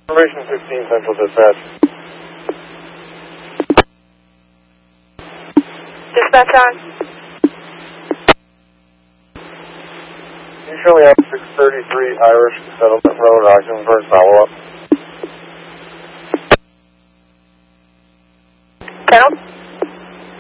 Information 16 Central Dispatch. Dispatch on. Can you show me up 633 Irish Settlement Road, Ogdensburg, follow-up? Channel?